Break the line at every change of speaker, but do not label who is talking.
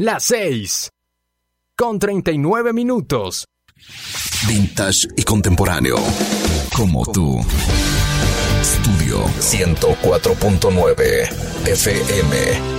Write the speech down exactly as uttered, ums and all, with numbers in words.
Las seis, con treinta y nueve minutos.
Vintage y contemporáneo, como tú. Studio ciento cuatro punto nueve F M.